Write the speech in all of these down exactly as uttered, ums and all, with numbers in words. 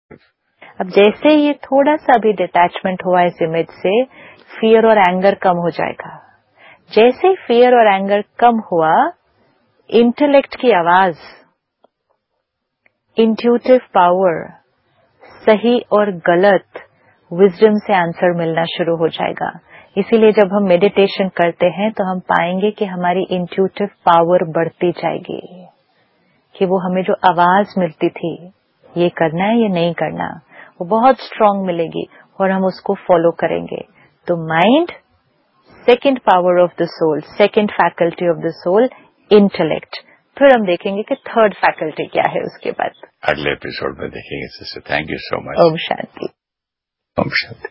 अब जैसे ये थोड़ा सा भी डिटैचमेंट हुआ इस इमेज से, फियर और एंगर कम हो जाएगा। जैसे ही फियर और एंगर कम हुआ, इंटेलेक्ट की आवाज, इंट्यूटिव पावर, सही और गलत विजडम से आंसर मिलना शुरू हो जाएगा। इसीलिए जब हम मेडिटेशन करते हैं तो हम पाएंगे कि हमारी इंट्यूटिव पावर बढ़ती जाएगी, कि वो हमें जो आवाज मिलती थी, ये करना है ये नहीं करना, वो बहुत स्ट्रांग मिलेगी और हम उसको फॉलो करेंगे। तो mind, second power of the soul, second faculty of the soul, intellect. फिर हम देखेंगे कि थर्ड फैकल्टी क्या है उसके बाद। अगले एपिसोड में देखेंगे sister. Thank you so much. Om Shanti. Om Shanti.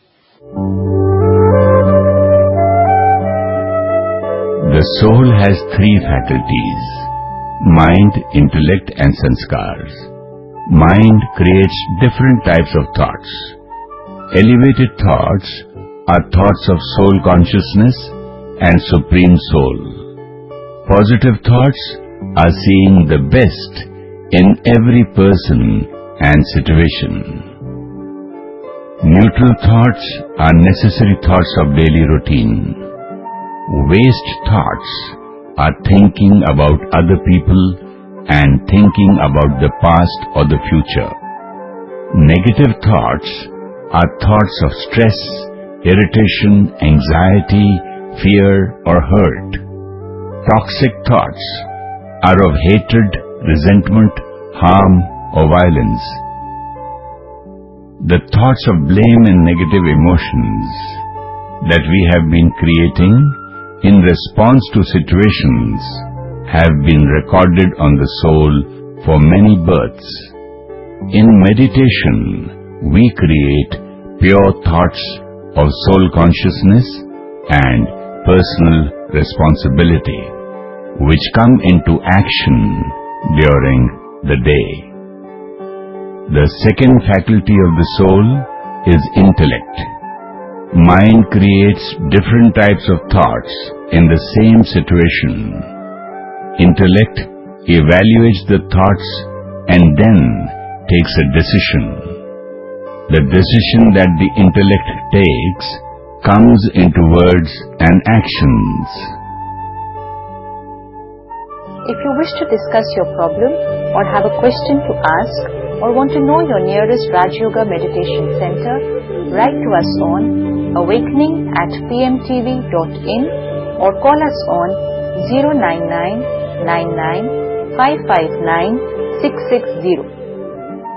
The soul has three faculties: mind, intellect and sanskars. Mind creates different types of thoughts. Elevated thoughts are thoughts of soul consciousness and supreme soul. Positive thoughts are seeing the best in every person and situation. Neutral thoughts are necessary thoughts of daily routine. Waste thoughts are thinking about other people and thinking about the past or the future. Negative thoughts are thoughts of stress, irritation, anxiety, fear or hurt. Toxic thoughts are of hatred, resentment, harm or violence. The thoughts of blame and negative emotions that we have been creating in response to situations have been recorded on the soul for many births. In meditation, we create pure thoughts of soul consciousness and personal responsibility, which come into action during the day. The second faculty of the soul is intellect. Mind creates different types of thoughts in the same situation. Intellect evaluates the thoughts and then takes a decision. The decision that the intellect takes comes into words and actions. If you wish to discuss your problem or have a question to ask or want to know your nearest Raj Yoga Meditation Center, write to us on awakening at p m t v dot in or call us on zero nine nine nine nine five five nine six six zero.